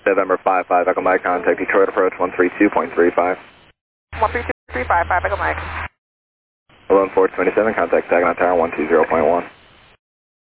November 55, Echo Mike, contact Detroit approach 132.35. 132.35, Echo Mike. 11427, contact Saginaw Tower 120.1.